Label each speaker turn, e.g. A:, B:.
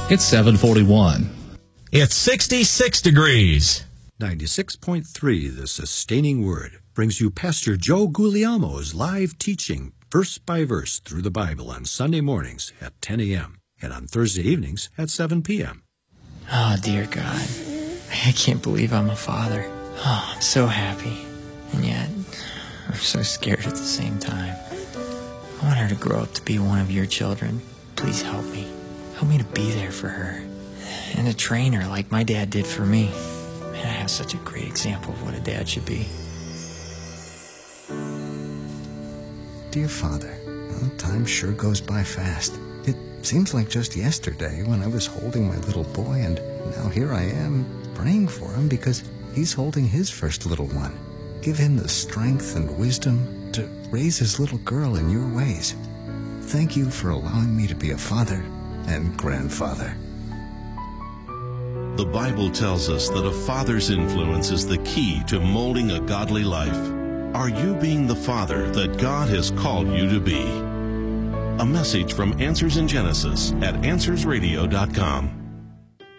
A: It's 7:41.
B: It's 66 degrees.
C: 96.3, The Sustaining Word, brings you Pastor Joe Guglielmo's live teaching, verse by verse, through the Bible on Sunday mornings at 10 a.m. and on Thursday evenings at 7 p.m.
D: Oh, dear God. I can't believe I'm a father. Oh, I'm so happy. And yet, I'm so scared at the same time. I want her to grow up to be one of your children. Please help me. Help me to be there for her. And to train her like my dad did for me. Man, I have such a great example of what a dad should be.
E: Dear Father, time sure goes by fast. It seems like just yesterday when I was holding my little boy, and now here I am praying for him because he's holding his first little one. Give him the strength and wisdom to raise his little girl in your ways. Thank you for allowing me to be a father and grandfather.
F: The Bible tells us that a father's influence is the key to molding a godly life. Are you being the father that God has called you to be? A message from Answers in Genesis at AnswersRadio.com.